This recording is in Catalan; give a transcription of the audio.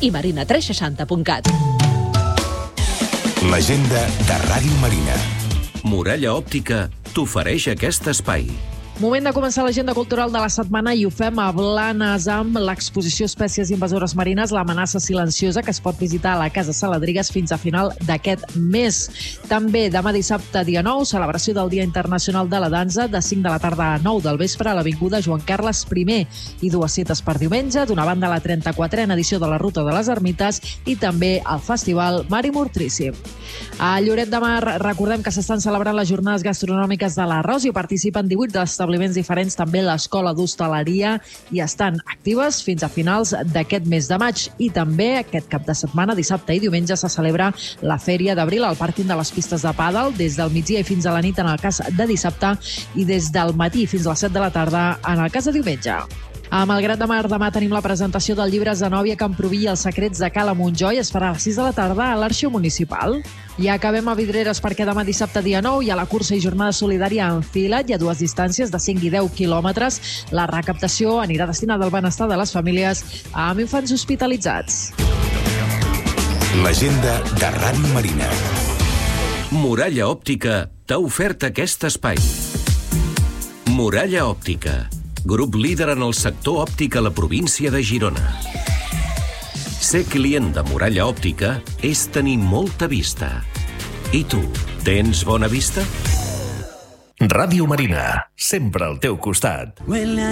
i marina360.cat. L'agenda de Ràdio Marina. Muralla Òptica t'ofereix aquest espai. Moment de començar l'agenda cultural de la setmana i ho fem a Blanes amb l'exposició Espècies invasores marines, l'amenaça silenciosa, que es pot visitar a la Casa Saladrigues fins a final d'aquest mes. També demà dissabte, dia 9, celebració del Dia Internacional de la Dansa, de 5 de la tarda a 9 del vespre a l'Avinguda Joan Carles I, i dues cites per diumenge, d'una banda la 34a edició de la Ruta de les Ermites i també el Festival Mar i Mortrici. A Lloret de Mar recordem que s'estan celebrant les jornades gastronòmiques de l'Arròs i participen 18 establiments diferents, també l'Escola d'Hostaleria, i estan actives fins a finals d'aquest mes de maig. I també aquest cap de setmana, dissabte i diumenge, se celebra la Fèria d'Abril al pàrquing de les pistes de pàdel, des del migdia i fins a la nit en el cas de dissabte i des del matí fins a les 7 de la tarda en el cas de diumenge. A Malgrat de Mar demà tenim la presentació del llibre Zenòbia Camproví i els secrets de Cala Montjoi. Es farà a les 6 de la tarda a l'Arxiu Municipal. I acabem a Vidreres perquè demà dissabte dia 9 hi ha la cursa i jornada solidària en fila. Hi ha dues distàncies de 5 i 10 quilòmetres. La recaptació anirà destinada al benestar de les famílies amb infants hospitalitzats. L'agenda de Ràdio Marina. Muralla Òptica t'ha ofert aquest espai. Muralla Òptica, grup líder en el sector òptic a la província de Girona. Ser client de Muralla Òptica és tenir molta vista. I tu, tens bona vista? Ràdio Marina, sempre al teu costat.